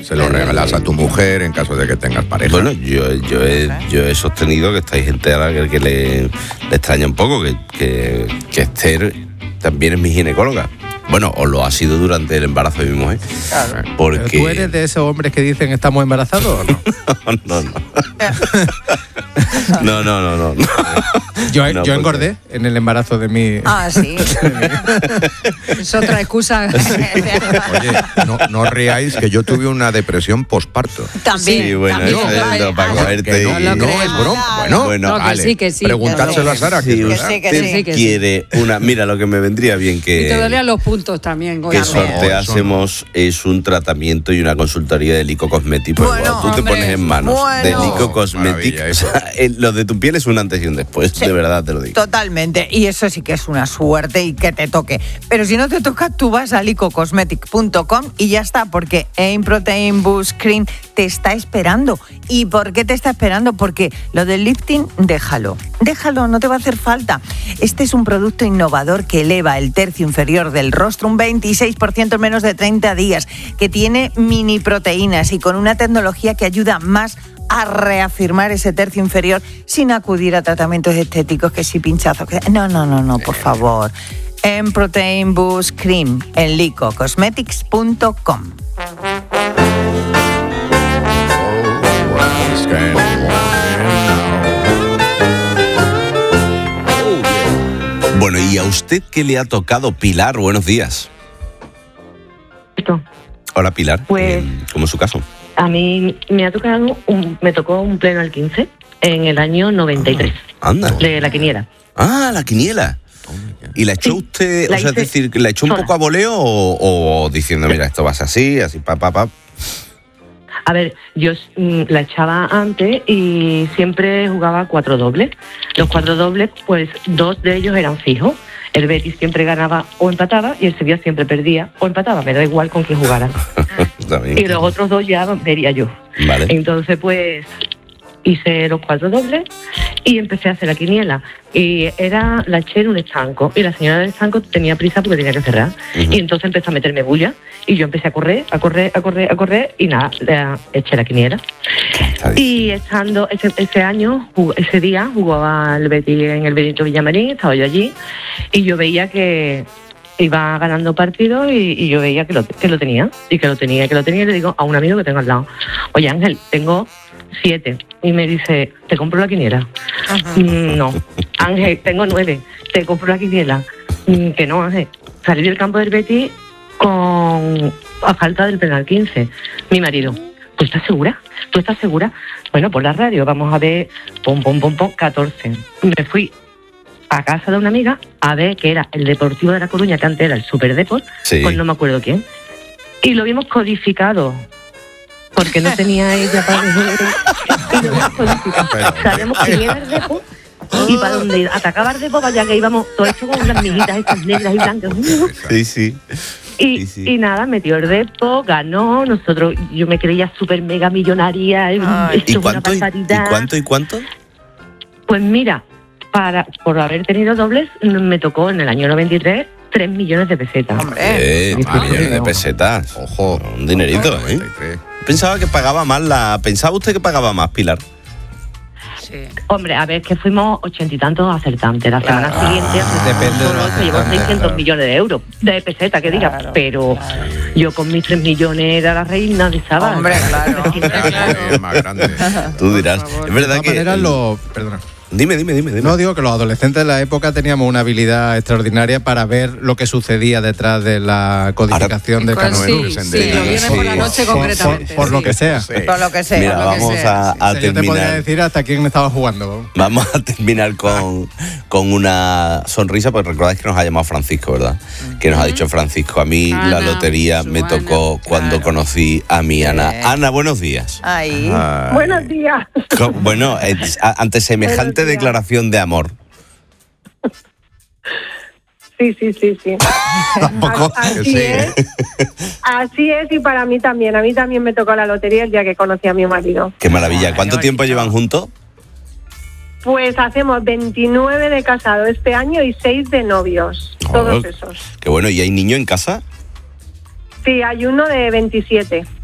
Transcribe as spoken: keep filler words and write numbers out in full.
Se lo regalas a tu mujer en caso de que tengas pareja. Bueno, yo, yo, he, yo he sostenido que esta hay gente a la que, que le, le extraña un poco, que, que, que Esther también es mi ginecóloga. Bueno, o lo ha sido durante el embarazo de mi mujer. Claro. Porque... ¿Tú eres de esos hombres que dicen estamos embarazados o no? no, no. No, no, no, no. Yo, No, yo porque- engordé en el embarazo de mi... Ah, sí. Es otra excusa. Oye, no, no riáis que yo tuve una depresión posparto. También. Sí, bueno, también, eso es también. lo para Ah, cogerte Que no, y- lo no creemos. es broma. Bueno, Bueno, No, que vale. sí, que sí, Preguntárselo que a Sara. Si Que es que verdad. sí, que usted sí. sí, que sí. quiere una... Mira, lo que me vendría bien Y te que... dolían los puntos también. que Goya. sorteásemos es un tratamiento y una consultoría de Lico Cosmetics. Porque Bueno, cuando tú te hombre, pones en manos bueno. de Lico Cosmetics, Maravilla, o sea, el- lo de tu piel es un antes y un después, Sí. de verdad te lo digo. Totalmente, y eso sí que es una suerte y que te toque. Pero si no te toca, tú vas a lico cosmetic punto com y ya está, porque Aim Protein Boost Cream te está esperando. ¿Y por qué te está esperando? Porque lo del lifting, déjalo. Déjalo, no te va a hacer falta. Este es un producto innovador que eleva el tercio inferior del rostro un veintiséis por ciento en menos de treinta días, que tiene mini proteínas y con una tecnología que ayuda más a reafirmar ese tercio inferior sin acudir a tratamientos estéticos, que si pinchazos, que... No, no, no, no, por favor. En Protein Boost Cream en lico cosmetics punto com. Bueno, ¿y a usted qué le ha tocado, Pilar? Buenos días. Esto. Hola, Pilar. Pues- Eh, ¿Cómo es su caso? A mí me ha tocado un, me tocó un pleno al quince en el año noventa y tres Anda. de la quiniela. Ah, la quiniela. ¿Y la echó Sí, usted, la o sea, es hice decir, la echó un sola. poco a voleo o, o diciendo, mira, esto va a ser así, así, pa, pa, pa? A ver, yo mm, la echaba antes y siempre jugaba cuatro dobles. Los cuatro dobles, pues dos de ellos eran fijos. El Betis siempre ganaba o empataba y el Sevilla siempre perdía o empataba. Me da igual con quién jugara. Está bien. Y los otros dos ya vería yo. Vale. Entonces, pues hice los cuatro dobles y empecé a hacer la quiniela. Y era la eché en un estanco. Y la señora del estanco tenía prisa porque tenía que cerrar. Ujú. Y entonces empezó a meterme bulla. Y yo empecé a correr, a correr, a correr, a correr. Y nada, la, eché la quiniela. Está bien. Y estando ese, ese año, jug- ese día, jugaba el Betis en el Benito Villamarín, estaba yo allí. Y yo veía que iba ganando partidos y, y yo veía que lo, que lo tenía. Y que lo tenía, que lo tenía. Y le digo a un amigo que tengo al lado: oye, Ángel, tengo siete. Y me dice: ¿te compro la quiniela? Mm, no. Ángel, tengo nueve. ¿Te compro la quiniela? Mm, que no, Ángel. Salí del campo del Betis con a falta del penal quince. Mi marido: ¿tú estás segura? ¿Tú estás segura? Bueno, por la radio, vamos a ver, pom, pom, pom, pom, catorce. Me fui a casa de una amiga a ver que era el Deportivo de La Coruña, que antes era el Superdeport, Sí. pues no me acuerdo quién. Y lo vimos codificado, porque no tenía ella para... y lo vimos codificado. Sabemos quién era el Deport y para donde atacaba el Deport, vaya que íbamos todo esto con unas mijitas estas negras y blancas. Sí, sí. Y, Sí, sí. y nada, metió el Depor, ganó, nosotros, yo me creía súper mega millonaria, Ay. esto ¿Y es una cuánto? ¿Y, y barbaridad. cuánto? ¿Y cuánto? Pues mira, para por haber tenido dobles, me tocó en el año noventa y tres tres millones de pesetas. Hombre, Eh, sí, millones sí. de pesetas. Ojo. Un dinerito, ¿eh? noventa y tres. Pensaba que pagaba más la... ¿Pensaba usted que pagaba más, Pilar? sí. Hombre, a ver, que fuimos ochenta y tantos acertantes. La semana Claro. siguiente Ah, depende de los se llevó acertantes, seiscientos claro. millones de euros de pesetas, que diga. Claro, Pero yo con mis tres millones era la reina de Sabas. Hombre, claro. Es más grande. Tú dirás. Es De verdad todas que... maneras, los... Perdona. Dime, dime, dime. dime. No, digo que los adolescentes de la época teníamos una habilidad extraordinaria para ver lo que sucedía detrás de la codificación de Pues Cano sí, Enú. sí, los viernes por la noche Por- concretamente. Por, por lo sí. que sea. Sí. Por lo que sea. Mira, por lo que vamos sea. a, a O sea, yo te podría terminar... decir hasta quién estaba jugando. Vamos a terminar con, con una sonrisa, porque recordáis que nos ha llamado Francisco, ¿verdad? Que nos ha dicho Francisco, a mí la Ana, lotería su me Ana. tocó cuando Claro. conocí a mi Ana. Eh. Ana, buenos días. Ahí. Ay. Buenos días. Co- Bueno, eh, a- ante semejante Buenos días. declaración de amor, Sí, sí, sí, sí. tampoco... A- Así sí. es. Así es, y para mí también. A mí también me tocó la lotería el día que conocí a mi marido. Qué maravilla. ¿Cuánto Qué tiempo bonito. llevan juntos? Pues hacemos veintinueve de casado este año y seis de novios. Todos Oh. esos. Qué bueno, ¿y hay niño en casa? Sí, hay uno de veintisiete.